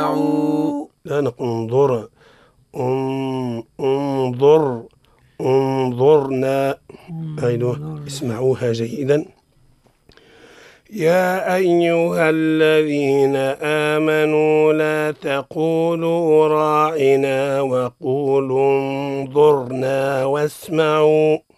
واسمعوا. لا نقول انظر. انظر. انظرنا. أيوة، اسمعوها جيدا. يا أيها الذين آمنوا لا تقولوا راعنا وقولوا انظرنا واسمعوا.